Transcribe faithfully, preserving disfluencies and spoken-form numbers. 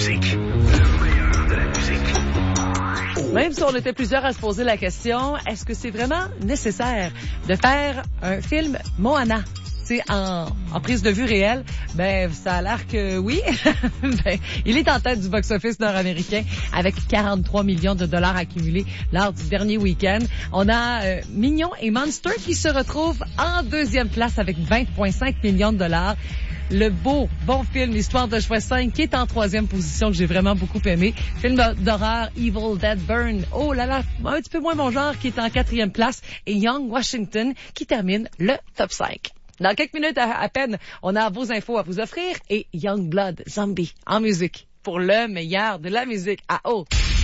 musique. Le meilleur de la musique. Même si on était plusieurs à se poser la question, est-ce que c'est vraiment nécessaire de faire un film Moana? C'est en, en prise de vue réelle, ben ça a l'air que oui. ben, il est en tête du box-office nord-américain avec quarante-trois millions de dollars accumulés lors du dernier week-end. On a euh, Mignon et Monster qui se retrouvent en deuxième place avec vingt virgule cinq millions de dollars. Le beau, bon film, L'Histoire de Choix cinq, qui est en troisième position, que j'ai vraiment beaucoup aimé. Film d'horreur, Evil Dead Burn. Oh là là, un petit peu moins mon genre, qui est en quatrième place. Et Young Washington, qui termine le top cinq. Dans quelques minutes à, à peine, on a vos infos à vous offrir et Youngblood Zombie en musique pour le meilleur de la musique à haut.